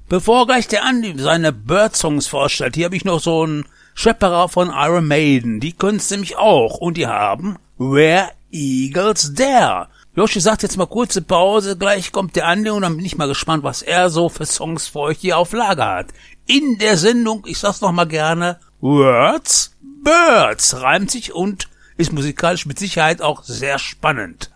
Bevor gleich der Andi seine Bird-Songs vorstellt, hier habe ich noch so einen Schepperer von Iron Maiden. Die können's nämlich auch. Und die haben Where Eagles Dare. Joshi sagt jetzt mal kurze Pause, gleich kommt der Andi und dann bin ich mal gespannt, was er so für Songs für euch hier auf Lager hat. In der Sendung, ich sag's noch mal gerne, Words, Birds, reimt sich und ist musikalisch mit Sicherheit auch sehr spannend.